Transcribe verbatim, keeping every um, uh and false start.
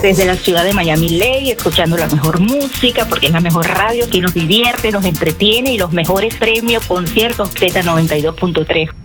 desde la ciudad de Miami-Dade, escuchando la mejor música, porque es la mejor radio que nos divierte, nos entretiene y los mejores premios, conciertos, Z noventa y dos punto tres.